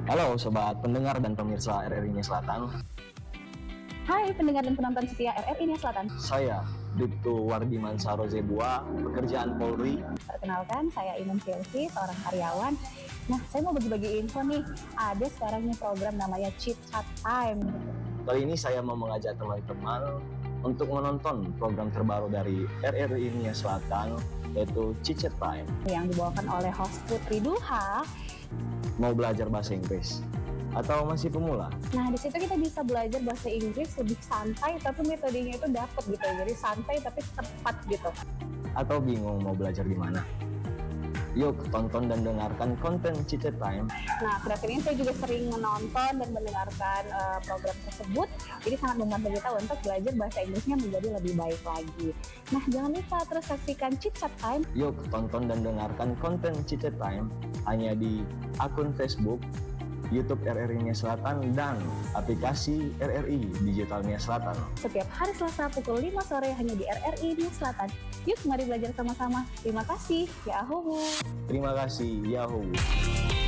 Halo sobat pendengar dan pemirsa RRI Nia Selatan. Hai pendengar dan penonton setia RRI Nia Selatan. Saya Bribtu Wardiman Sarozebua, pekerjaan Polri. Perkenalkan, saya Inun Silvi, seorang karyawan. Nah, saya mau bagi-bagi info nih. Ada sekarang nih program namanya Chit Chat Time. Kali ini saya mau mengajak teman-teman untuk menonton program terbaru dari RRI Nia Selatan, yaitu Chit Chat Time, yang dibawakan oleh host Putri Duha. Mau belajar bahasa Inggris atau masih pemula? Nah, di situ kita bisa belajar bahasa Inggris lebih santai, tapi metodenya itu dapet gitu. Jadi santai tapi tepat gitu. Atau bingung mau belajar di mana? Yuk tonton dan dengarkan konten Chit Chat Time. Nah, akhir-akhir ini saya juga sering menonton dan mendengarkan program tersebut. Jadi sangat membantu kita untuk belajar bahasa Inggrisnya menjadi lebih baik lagi. Nah, jangan lupa terus saksikan Chit Chat Time. Yuk tonton dan dengarkan konten Chit Chat Time hanya di akun Facebook, YouTube RRI Nia Selatan, dan aplikasi RRI Digital Nia Selatan. Setiap hari Selasa pukul 5 sore hanya di RRI Nia Selatan. Yuk mari belajar sama-sama. Terima kasih. Yahoo. Terima kasih, Yahoo.